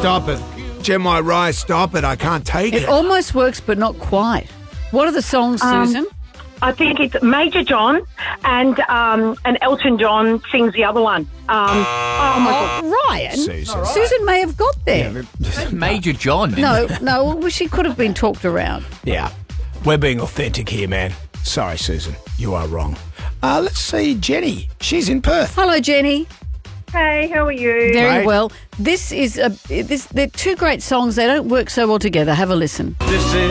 stop it. Gemini Rise, stop it. I can't take it. It almost works, but not quite. What are the songs, Susan? I think it's Major John and Elton John sings the other one. Ryan. Susan may have got there. Major John. No, well, she could have been talked around. Yeah. We're being authentic here, man. Sorry, Susan. You are wrong. Let's see Jenny. She's in Perth. Hello, Jenny. Hey, how are you? Very Great. well. They're two great songs. They don't work so well together. Have a listen. This is